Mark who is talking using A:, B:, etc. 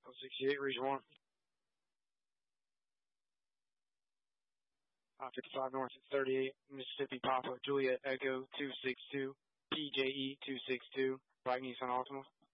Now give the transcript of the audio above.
A: Echo 68, region 1. 55 North at 38, Mississippi Papa, Juliet Echo 262, PJE 262, Black Nissan Altima.